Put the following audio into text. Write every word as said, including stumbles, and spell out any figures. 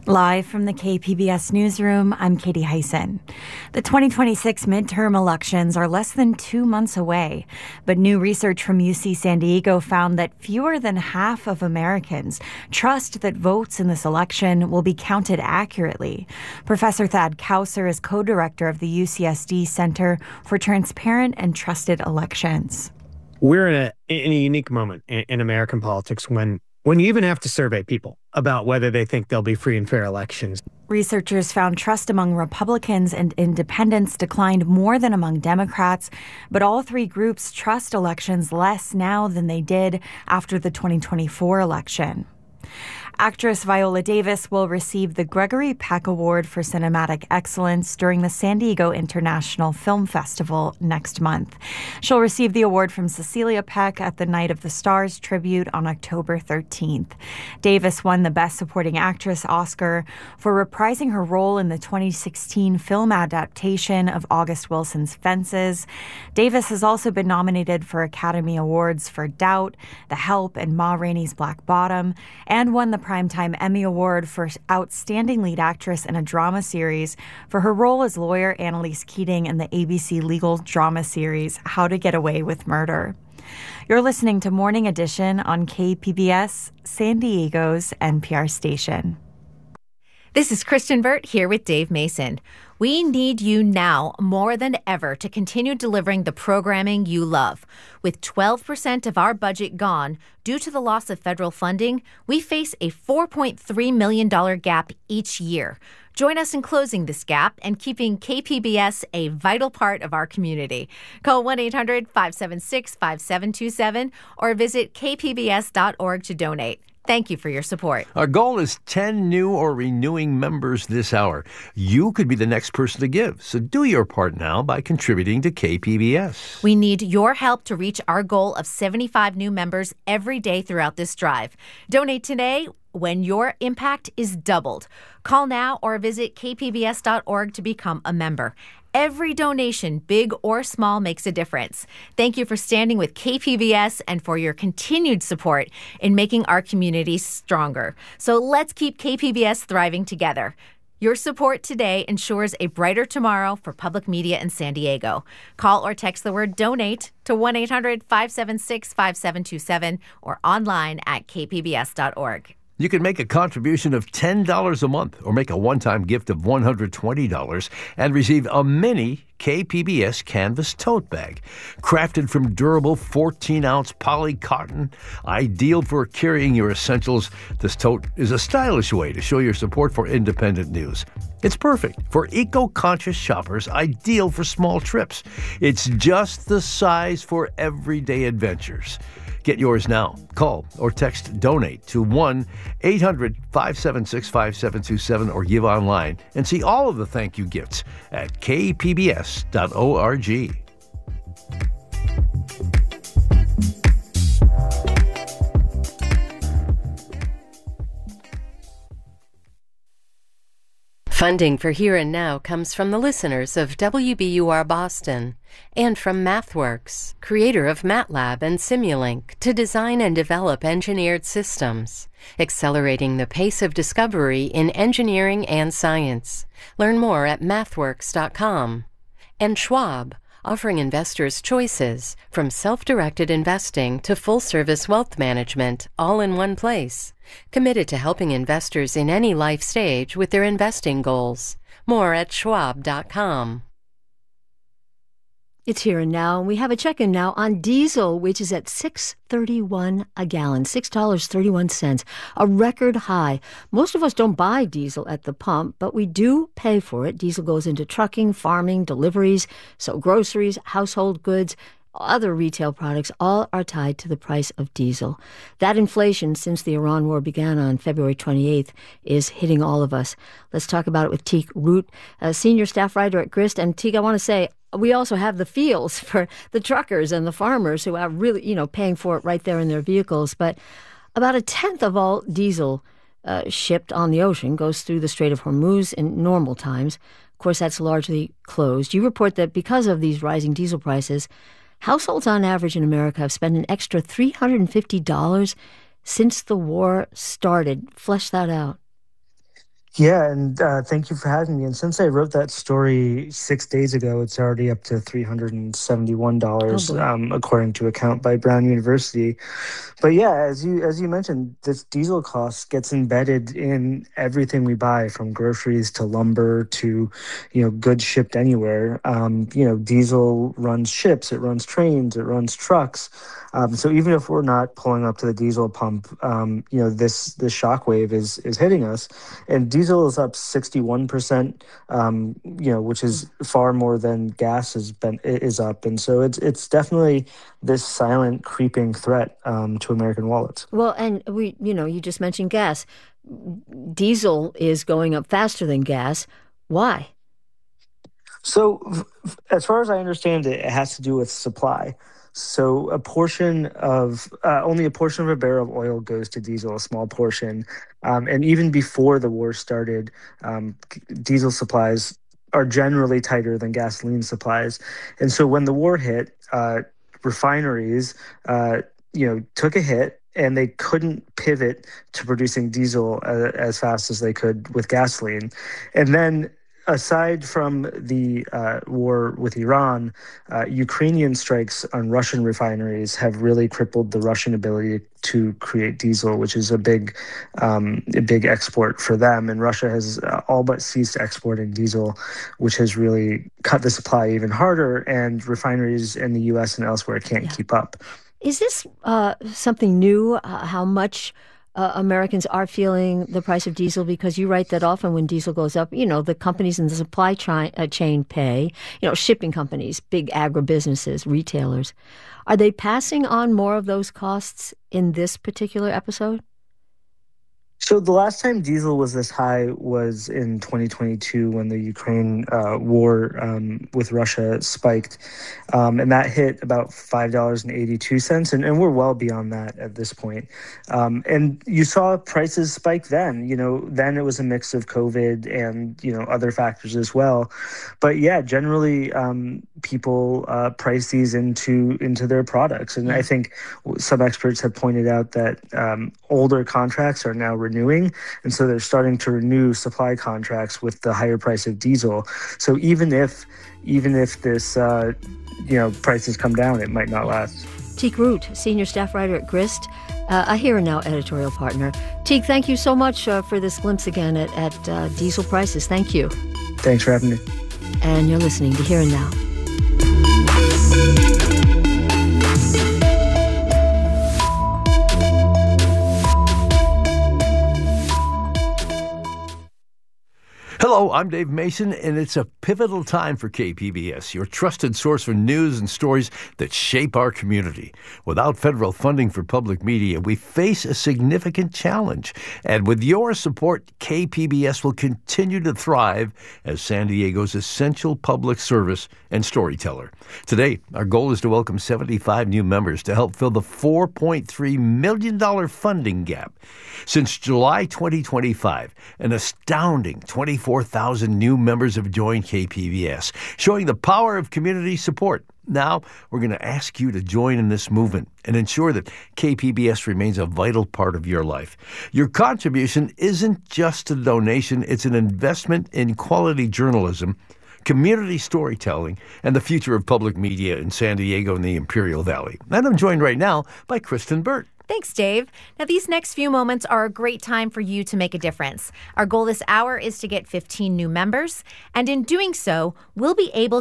Live from the K P B S newsroom, I'm Katie Hyson. The twenty twenty-six midterm elections are less than two months away, but new research from U C San Diego found that fewer than half of Americans trust that votes in this election will be counted accurately. Professor Thad Kouser is co-director of the U C S D Center for Transparent and Trusted Elections. We're in a, in a unique moment in, in American politics when when you even have to survey people about whether they think there'll be free and fair elections. Researchers found trust among Republicans and independents declined more than among Democrats, but all three groups trust elections less now than they did after the twenty twenty-four election. Actress Viola Davis will receive the Gregory Peck Award for Cinematic Excellence during the San Diego International Film Festival next month. She'll receive the award from Cecilia Peck at the Night of the Stars tribute on October thirteenth. Davis won the Best Supporting Actress Oscar for reprising her role in the twenty sixteen film adaptation of August Wilson's Fences. Davis has also been nominated for Academy Awards for Doubt, The Help, and Ma Rainey's Black Bottom, and won the Primetime Emmy Award for Outstanding Lead Actress in a Drama Series for her role as lawyer Annalise Keating in the A B C legal drama series How to Get Away with Murder. You're listening to Morning Edition on K P B S, San Diego's N P R station. This is Kristen Burt here with Dave Mason. We need you now more than ever to continue delivering the programming you love. With twelve percent of our budget gone due to the loss of federal funding, we face a four point three million dollars gap each year. Join us in closing this gap and keeping K P B S a vital part of our community. Call one eight hundred five seven six five seven two seven or visit k p b s dot org to donate. Thank you for your support. Our goal is ten new or renewing members this hour. You could be the next person to give, so do your part now by contributing to K P B S. We need your help to reach our goal of seventy-five new members every day throughout this drive. Donate today when your impact is doubled. Call now or visit k p b s dot org to become a member. Every donation, big or small, makes a difference. Thank you for standing with K P B S and for your continued support in making our community stronger. So let's keep K P B S thriving together. Your support today ensures a brighter tomorrow for public media in San Diego. Call or text the word DONATE to one eight hundred five seven six five seven two seven or online at k p b s dot org. You can make a contribution of ten dollars a month or make a one-time gift of one hundred twenty dollars and receive a mini K P B S canvas tote bag. Crafted from durable fourteen-ounce poly cotton, ideal for carrying your essentials, this tote is a stylish way to show your support for independent news. It's perfect for eco-conscious shoppers, ideal for small trips. It's just the size for everyday adventures. Get yours now. Call or text DONATE to one eight hundred five seven six five seven two seven or give online and see all of the thank you gifts at k p b s dot org. Funding for Here and Now comes from the listeners of W B U R Boston and from MathWorks, creator of MATLAB and Simulink, to design and develop engineered systems, accelerating the pace of discovery in engineering and science. Learn more at mathworks dot com. And Schwab, offering investors choices from self-directed investing to full-service wealth management, all in one place. Committed to helping investors in any life stage with their investing goals. More at schwab dot com. It's Here and Now, and we have a check-in now on diesel, which is at six dollars and thirty-one cents a gallon, six dollars and thirty-one cents, a record high. Most of us don't buy diesel at the pump, but we do pay for it. Diesel goes into trucking, farming, deliveries, so groceries, household goods, other retail products, all are tied to the price of diesel. That inflation, since the Iran war began on February twenty-eighth, is hitting all of us. Let's talk about it with Teek Root, a senior staff writer at Grist. And Teek, I want to say, we also have the feels for the truckers and the farmers who are really, you know, paying for it right there in their vehicles. But about a tenth of all diesel uh, shipped on the ocean goes through the Strait of Hormuz in normal times. Of course, that's largely closed. You report that because of these rising diesel prices, households on average in America have spent an extra three hundred fifty dollars since the war started. Flesh that out. Yeah, and uh, thank you for having me. And since I wrote that story six days ago, it's already up to three hundred seventy-one dollars, Oh, boy. um, according to a count by Brown University. But yeah, as you as you mentioned, this diesel cost gets embedded in everything we buy, from groceries to lumber to, you know, goods shipped anywhere. Um, you know, diesel runs ships, it runs trains, it runs trucks. Um, so even if we're not pulling up to the diesel pump, um, you know, this this shockwave is is hitting us. And diesel is up sixty-one percent, um, you know, which is far more than gas has been is up. And so it's it's definitely this silent creeping threat um, to American wallets. Well, and we, you know, you just mentioned gas. Diesel is going up faster than gas. Why? So, f- as far as I understand it, it has to do with supply. So, a portion of uh, only a portion of a barrel of oil goes to diesel, a small portion. Um, and even before the war started, um, c- diesel supplies are generally tighter than gasoline supplies. And so, when the war hit, uh, refineries, uh, you know, took a hit, and they couldn't pivot to producing diesel uh, as fast as they could with gasoline. And then, aside from the uh, war with Iran, uh, Ukrainian strikes on Russian refineries have really crippled the Russian ability to create diesel, which is a big, um, a big export for them. And Russia has uh, all but ceased exporting diesel, which has really cut the supply even harder. And refineries in the U S and elsewhere can't Yeah. keep up. Is this uh, something new, uh, how much uh, Americans are feeling the price of diesel? Because you write that often when diesel goes up, you know, the companies in the supply chi- uh, chain pay, you know, shipping companies, big agribusinesses, retailers. Are they passing on more of those costs in this particular episode? So the last time diesel was this high was in twenty twenty-two, when the Ukraine uh, war um, with Russia spiked. Um, and that hit about five dollars and eighty-two cents. And, and we're well beyond that at this point. Um, and you saw prices spike then. You know, then it was a mix of COVID and, you know, other factors as well. But yeah, generally um, people uh, price these into into their products. And I think some experts have pointed out that um, older contracts are now renewing, and so they're starting to renew supply contracts with the higher price of diesel. So even if even if this uh, you know prices come down, it might not last. Teek Root, senior staff writer at Grist, uh, a Here and Now editorial partner. Teek, thank you so much uh, for this glimpse again at, at uh, diesel prices. Thank you. Thanks for having me. And you're listening to Here and Now. Hello, I'm Dave Mason, and it's a pivotal time for K P B S, your trusted source for news and stories that shape our community. Without federal funding for public media, we face a significant challenge. And with your support, K P B S will continue to thrive as San Diego's essential public service and storyteller. Today, our goal is to welcome seventy-five new members to help fill the four point three million dollars funding gap. Since July twenty twenty-five, an astounding twenty-four thousand new members have joined K P B S, showing the power of community support. Now, we're going to ask you to join in this movement and ensure that K P B S remains a vital part of your life. Your contribution isn't just a donation, it's an investment in quality journalism, community storytelling, and the future of public media in San Diego and the Imperial Valley. And I'm joined right now by Kristen Burt. Thanks, Dave. Now, these next few moments are a great time for you to make a difference. Our goal this hour is to get fifteen new members, and in doing so, we'll be able